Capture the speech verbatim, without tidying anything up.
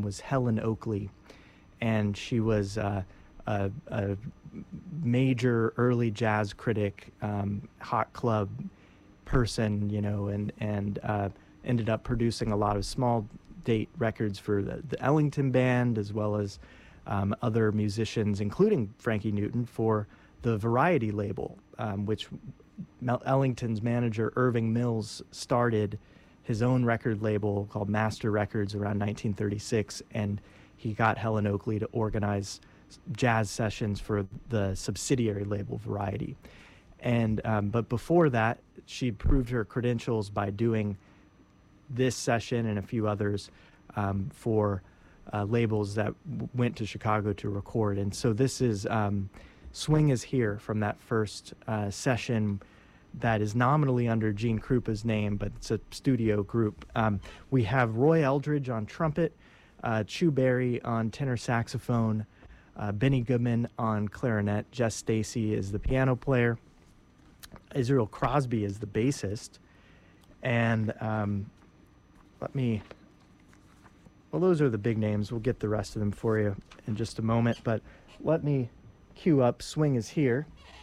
was Helen Oakley, and she was uh, a, a major early jazz critic, um, hot club person, you know, and and uh, ended up producing a lot of small date records for the, the Ellington Band, as well as um, other musicians, including Frankie Newton, for the Variety label, um, which Mel- Ellington's manager Irving Mills started his own record label called Master Records around nineteen thirty-six, and he got Helen Oakley to organize jazz sessions for the subsidiary label Variety. And um, but before that, she proved her credentials by doing this session and a few others um, for uh, labels that w- went to Chicago to record. And so this is um, Swing Is Here from that first uh, session that is nominally under Gene Krupa's name, but it's a studio group. Um, we have Roy Eldridge on trumpet, uh, Chu Berry on tenor saxophone, uh, Benny Goodman on clarinet, Jess Stacy is the piano player, Israel Crosby is the bassist, and um, let me, well, those are the big names. We'll get the rest of them for you in just a moment, but let me cue up Swing Is Here.